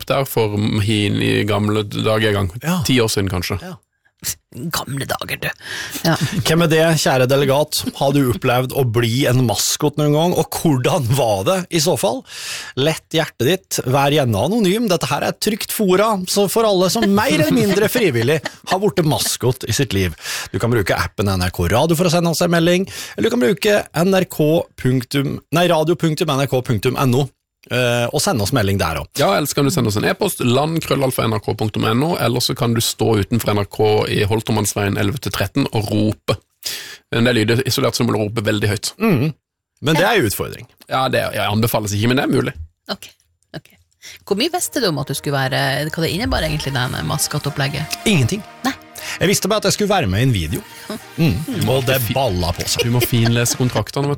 der for hin I gamle dager en gang. 10 år siden kanskje. Ja. Gamle dager, du. Ja. Hvem det, kjære delegat? Har du opplevd å bli en maskot noen gang, og hvordan var det I så fall? Lett hjertet ditt, vær gjerne anonym. Dette her et trygt fora, så for alle som mer eller mindre frivillig har vært maskot I sitt liv. Du kan bruke appen NRK Radio for å sende oss en melding, eller du kan bruke radio.nrk.no og sende oss melding der også. Ja, ellers kan du sende oss en e-post land@nrk.no, eller så kan du stå utenfor NRK I Holtermannsveien 11-13 og rope. Det lyder isolert som å rope veldig høyt. Men det en utfordring. Ja, det anbefales ikke, men det mulig. Ok. Hvor mye visste du om at du skulle være, hva det innebar egentlig denne maskotopplegget? Ingenting. Nei. Jeg visste bare at jeg skulle være med I en video. Og det balla på seg. Du må finlese kontraktene, vet du.